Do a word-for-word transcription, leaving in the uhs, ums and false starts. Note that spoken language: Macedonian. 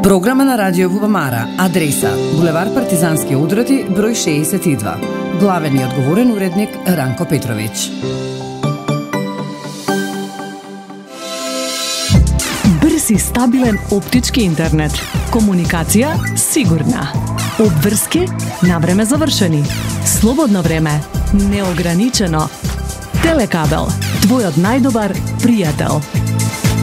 Програма на Радио Вубамара. Адреса: булевар Партизански одроти, број шеесет и два. Главен и одговорен уредник Ранко Петровиќ. Брз и стабилен оптички интернет. Комуникација сигурна. Обврски на време завршени. Слободно време неограничено. Телекабел, твојот најдобар пријател.